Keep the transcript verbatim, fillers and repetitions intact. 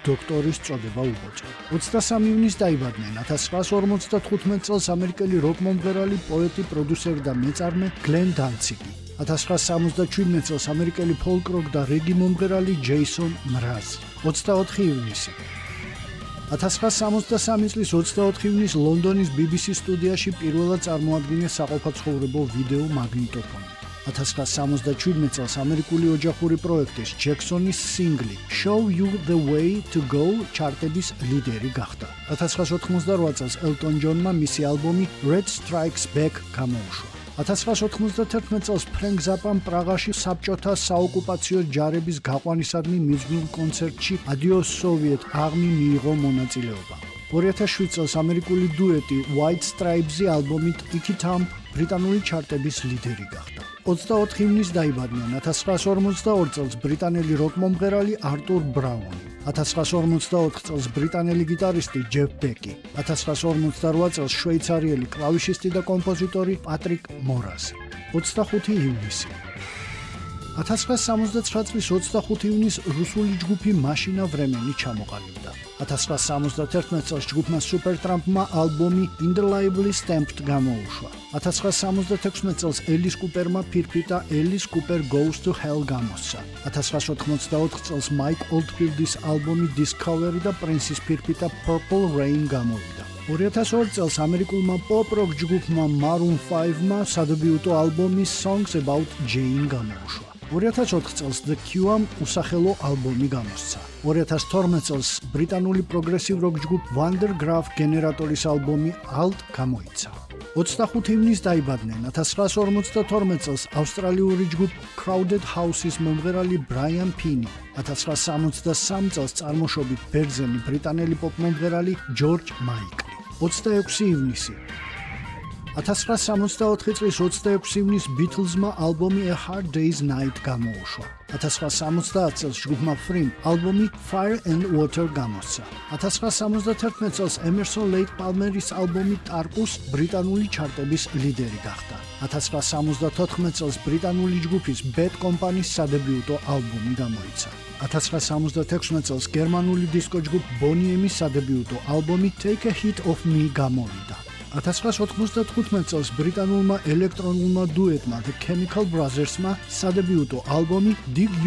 დოქტორის წოდება უბოჭა. ოცდასამი ივნის დაიბადნენ ათას ცხრაას ორმოცდათხუთმეტ წელს ამერიკელი როკ მომღერალი, პოეტი, პროდიუსერი და მეწარმე გლენ დანციგი. ათას ცხრაას სამოცდაშვიდმეტ წელს ამერიკელი ფოლკ როკ და რეგი მომღერალი ჯეისონ მრაზი. ოცდაოთხი ივნისი ათას ცხრაას სამოცდასამი წლის ოცდაოთხი ივნის ლონდონის ბი ბი სი სტუდიაში პირველად წარმოადგინეს საყოფაცხოვრებო ვიდეო მაგნიტოფონი. ათას ცხრაას სამოცდაშვიდმეტ წელს ამერიკული ოჯახური პროექტის ჯექსონის სინგლი Show You The Way To Go ჩარტების ლიდერი გახდა. ათას ცხრაას ოთხმოცდარვა წელს ელტონ ჯონმა მისი ალბომი Red Strikes Back გამოუშვა. ათას ცხრაას ოთხმოცდათერთმეტ წელს ფრენკ ზაპამ პრაღაში საბჭოთა საოკუპაციო ჯარების გაყვანისადმი მიძღვნილ კონცერტში Adios Soviet აღმი მიიღო მონაწილეობა. ორი ათას შვიდ წელს ამერიკული დუეტი White Stripes-ი ალბომით Icky Thump ბრიტანული ჩარტების ლიდერი გახდა. ოცდაოთხი ივნის დაიბადნენ ათას ცხრაას ორმოცდაორი წელს ბრიტანელი როკ მომღერალი არტურ ბრაუნი. ათას ცხრაას ორმოცდაოთხ წელს ბრიტანელი გიტარისტი ჯეფ ბეკი. ათას ცხრაას ორმოცდარვა წელს შვეიცარიელი კლავიშისტი და კომპოზიტორი პატრიკ მორაზი. ოცდახუთი ივნისი ათას ცხრაას სამოცდაცხრა წლის ოცდახუთი ივნის რუსული ჯგუფი მაშინა ვრემენი ჩამოყალიბდა. ათას ცხრაას სამოცდათერთმეტ წელს ჯგუფმა სუპერტრამპმა ალბომი Indelibly Stamped გამოუშვა. ათას ცხრაას სამოცდათექვსმეტ წელს ელის კუპერმა ფირფიტა Alice Cooper Goes to Hell გამოსცა. ათას ცხრაას ოთხმოცდაოთხ წელს Mike Oldfield's ალბომი Discovery და პრინსის ფირფიტა Purple Rain გამოვიდა. ორი ათას ორი წელს ამერიკულმა პოპ-როკ ჯგუფმა Maroon ფაივმა სადებიუტო ალბომი Songs About Jane გამოუშვა. ორი ათას ოთხ წელს The Cure-მ უსახელო ალბომი გამოსცა. ორი ათას თორმეტ წელს ბრიტანული პროგრესივ როკ ჯგუფ Vandergraaf გენერატორის ალბომი Alt გამოიცა. ოცდახუთი ივნის დაიბადნენ ათას ცხრაას ორმოცდათორმეტ წელს ავსტრალიური ჯგუფ Crowded House-ის მომღერალი ბრაიან ფინი. ათას ცხრაას სამოცდასამი წელს წარმოშობით ბერძენი ბრიტანელი პოპ მომღერალი ჯორჯ მაიკლი. ოცდაექვსი ივნისი ათას ცხრაას სამოცდაოთხი წლის ოცდაექვსი ივნის Beatles-მა ალბომი A Hard Day's Night გამოუშვა. ათას ცხრაას სამოცდაათი წელს ჯგუფმა Free ალბომი Fire and Water გამოსცა. ათას ცხრაას სამოცდათერთმეტ წელს Emerson Lake Palmer-ის ალბომი Tarkus ბრიტანული ჩარტების ლიდერი გახდა. ათას ცხრაას სამოცდათოთხმეტ წელს ბრიტანული ჯგუფის Bad Company-ის სადებიუტო ალბომი გამოიცა. ათას ცხრაას სამოცდათექვსმეტ წელს გერმანული დისკო ჯგუფ Boney M-ის სადებიუტო ალბომი Take a Hit of Me გამოვიდა. ათას ცხრაას ოთხმოცდათხუთმეტ წელს ბრიტანულმა ელექტრონულმა დუეტმა The Chemical Brothers-მა სადებიუტო ალბომი Dig